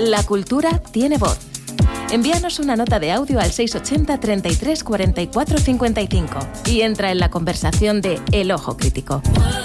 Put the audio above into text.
La cultura tiene voz. Envíanos una nota de audio al 680 33 44 55 y entra en la conversación de El Ojo Crítico.